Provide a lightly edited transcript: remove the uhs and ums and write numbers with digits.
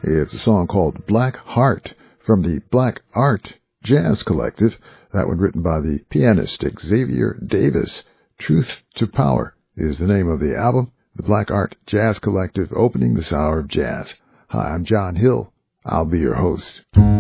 It's a song called Black Heart from the Black Art Jazz Collective. That one written by the pianist Xavier Davis. Truth to Power is the name of the album. The Black Art Jazz Collective opening this hour of jazz. Hi, I'm John Hill. I'll be your host.